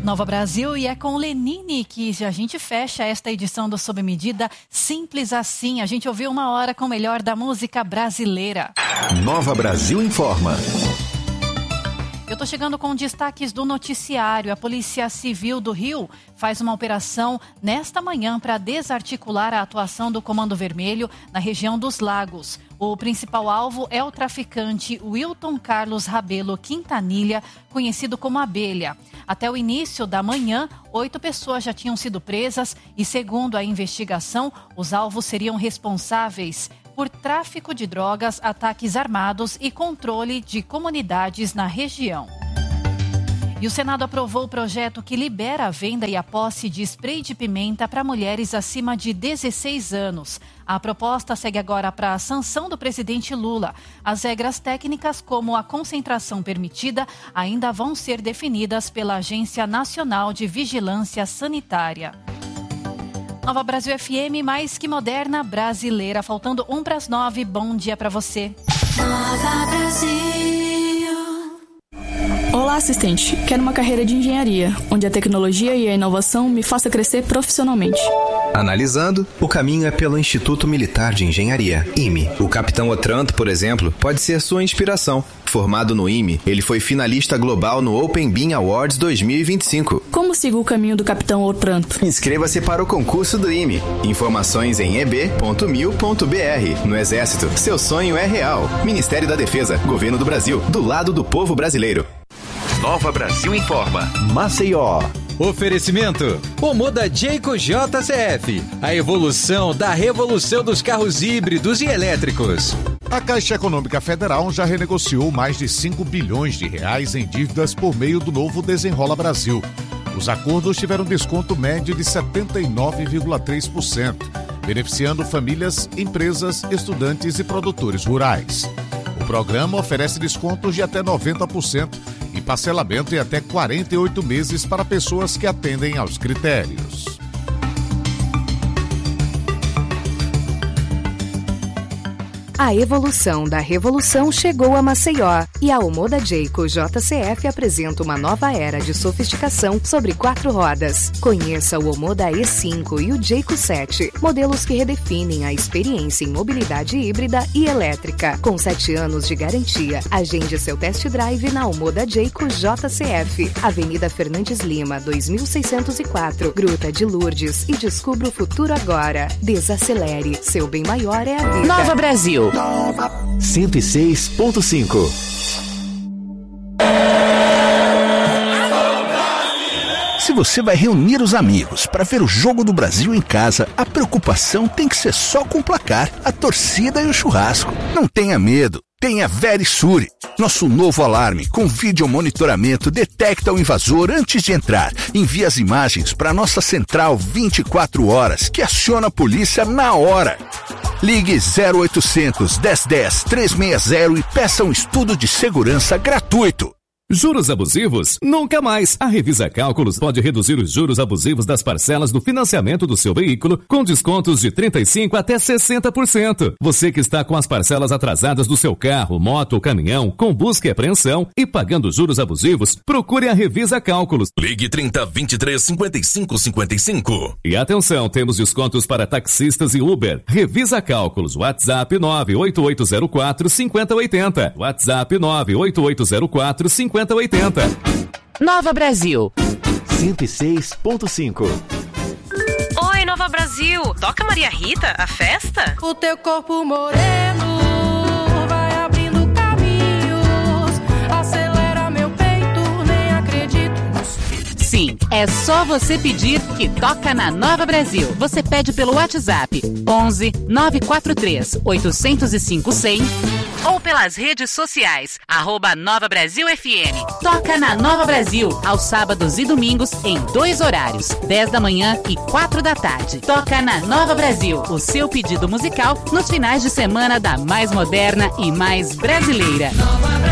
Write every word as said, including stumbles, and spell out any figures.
Nova Brasil, e é com Lenine que a gente fecha esta edição do Sob Medida. Simples assim, a gente ouviu uma hora com o melhor da música brasileira. Nova Brasil informa. Eu estou chegando com destaques do noticiário. A Polícia Civil do Rio faz uma operação nesta manhã para desarticular a atuação do Comando Vermelho na região dos Lagos. O principal alvo é o traficante Wilton Carlos Rabelo Quintanilha, conhecido como Abelha. Até o início da manhã, oito pessoas já tinham sido presas e, segundo a investigação, os alvos seriam responsáveis por tráfico de drogas, ataques armados e controle de comunidades na região. E o Senado aprovou o projeto que libera a venda e a posse de spray de pimenta para mulheres acima de dezesseis anos. A proposta segue agora para a sanção do presidente Lula. As regras técnicas, como a concentração permitida, ainda vão ser definidas pela Agência Nacional de Vigilância Sanitária. Nova Brasil F M, mais que moderna, brasileira. Faltando um para as nove. Bom dia para você. Nova Brasil. Olá, assistente. Quero uma carreira de engenharia, onde a tecnologia e a inovação me façam crescer profissionalmente. Analisando, o caminho é pelo Instituto Militar de Engenharia, I M E. O capitão Otranto, por exemplo, pode ser sua inspiração. Formado no I M E, ele foi finalista global no Open Bean Awards dois mil e vinte e cinco. Como sigo o caminho do capitão Otranto? Inscreva-se para o concurso do I M E. Informações em e b ponto mil ponto b r. No Exército, seu sonho é real. Ministério da Defesa, Governo do Brasil, do lado do povo brasileiro. Nova Brasil informa. Maceió. Oferecimento: Omoda Jayco J C F, a evolução da revolução dos carros híbridos e elétricos. A Caixa Econômica Federal já renegociou mais de cinco bilhões de reais em dívidas por meio do novo Desenrola Brasil. Os acordos tiveram desconto médio de setenta e nove vírgula três por cento, beneficiando famílias, empresas, estudantes e produtores rurais. O programa oferece descontos de até noventa por cento e parcelamento em até quarenta e oito meses para pessoas que atendem aos critérios. A evolução da revolução chegou a Maceió e a Omoda Jayco J C F apresenta uma nova era de sofisticação sobre quatro rodas. Conheça o Omoda E cinco e o Jayco sete, modelos que redefinem a experiência em mobilidade híbrida e elétrica. Com sete anos de garantia, agende seu test drive na Omoda Jayco J C F, Avenida Fernandes Lima, dois mil seiscentos e quatro, Gruta de Lourdes, e descubra o futuro agora. Desacelere, seu bem maior é a vida. Nova Brasil cento e seis ponto cinco. Se você vai reunir os amigos para ver o Jogo do Brasil em casa, a preocupação tem que ser só com o placar, a torcida e o churrasco. Não tenha medo. Tenha Verisure. Nosso novo alarme com vídeo monitoramento detecta o invasor antes de entrar. Envia as imagens para nossa central vinte e quatro horas, que aciona a polícia na hora. Ligue zero oitocentos, dez dez, trezentos e sessenta e peça um estudo de segurança gratuito. Juros abusivos? Nunca mais! A Revisa Cálculos pode reduzir os juros abusivos das parcelas do financiamento do seu veículo com descontos de trinta e cinco por cento até sessenta por cento. Você que está com as parcelas atrasadas do seu carro, moto ou caminhão, com busca e apreensão e pagando juros abusivos, procure a Revisa Cálculos. Ligue trinta, vinte e três, cinquenta e cinco, cinquenta e cinco. E atenção, temos descontos para taxistas e Uber. Revisa Cálculos. WhatsApp nove oito oito zero quatro, cinco zero oito zero. WhatsApp nove oito oito zero quatro, cinco zero oito zero. Nova Brasil cento e seis ponto cinco. Oi, Nova Brasil. Toca Maria Rita, a festa? O teu corpo moreno vai abrindo caminhos, acelera meu peito, nem acredito. Sim, é só você pedir que toca na Nova Brasil. Você pede pelo WhatsApp onze, nove quatro três, oito zero cinco, cem ou pelas redes sociais, arroba Nova Brasil F M. Toca na Nova Brasil, aos sábados e domingos, em dois horários, dez da manhã e quatro da tarde. Toca na Nova Brasil, o seu pedido musical nos finais de semana da mais moderna e mais brasileira.